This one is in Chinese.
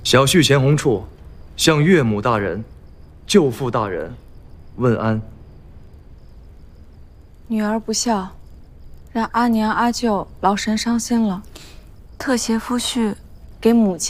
小婿钱弘处向岳母大人、舅父大人问安。 女儿不孝，让阿娘阿舅老神伤心了。特携夫婿给母亲